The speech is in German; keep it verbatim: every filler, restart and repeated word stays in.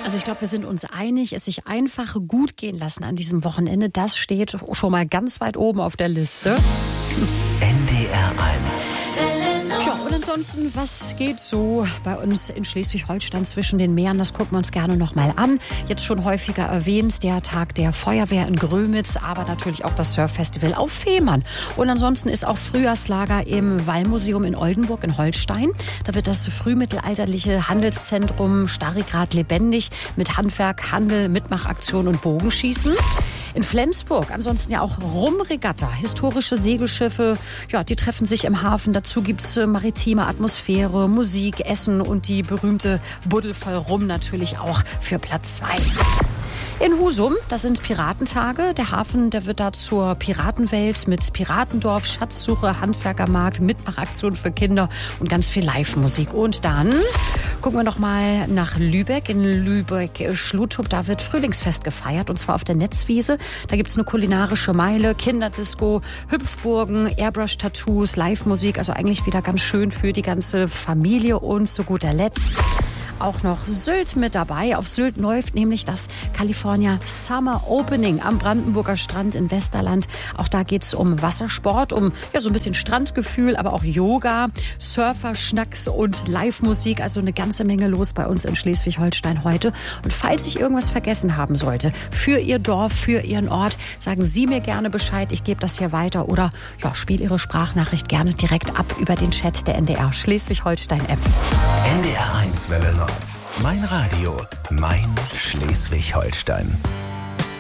Also ich glaube, wir sind uns einig, es sich einfach gut gehen lassen an diesem Wochenende, das steht schon mal ganz weit oben auf der Liste. N D R eins. Ja, und ansonsten, was geht so bei uns in Schleswig-Holstein zwischen den Meeren? Das gucken wir uns gerne noch mal an. Jetzt schon häufiger erwähnt, der Tag der Feuerwehr in Grömitz, aber natürlich auch das Surf-Festival auf Fehmarn. Und ansonsten ist auch Frühjahrslager im Wallmuseum in Oldenburg in Holstein. Da wird das frühmittelalterliche Handelszentrum Starigrad lebendig mit Handwerk, Handel, Mitmachaktion und Bogenschießen. In Flensburg ansonsten ja auch Rumregatta, historische Segelschiffe, ja, die treffen sich im Hafen. Dazu gibt's maritime Atmosphäre, Musik, Essen und die berühmte Buddel voll Rum natürlich auch für Platz zwei. In Husum, das sind Piratentage. Der Hafen, der wird da zur Piratenwelt mit Piratendorf, Schatzsuche, Handwerkermarkt, Mitmachaktion für Kinder und ganz viel Live-Musik. Und dann gucken wir noch mal nach Lübeck. In Lübeck-Schluthup, da wird Frühlingsfest gefeiert und zwar auf der Netzwiese. Da gibt's eine kulinarische Meile, Kinderdisco, Hüpfburgen, Airbrush-Tattoos, Live-Musik. Also eigentlich wieder ganz schön für die ganze Familie. Und zu guter Letzt auch noch Sylt mit dabei. Auf Sylt läuft nämlich das California Summer Opening am Brandenburger Strand in Westerland. Auch da geht's um Wassersport, um ja so ein bisschen Strandgefühl, aber auch Yoga, Surfer, Schnacks und Live-Musik. Also eine ganze Menge los bei uns in Schleswig-Holstein heute. Und falls ich irgendwas vergessen haben sollte, für Ihr Dorf, für Ihren Ort, sagen Sie mir gerne Bescheid. Ich gebe das hier weiter oder ja, spiele Ihre Sprachnachricht gerne direkt ab über den Chat der N D R Schleswig-Holstein-App. N D R eins Welle Nord. Mein Radio, mein Schleswig-Holstein.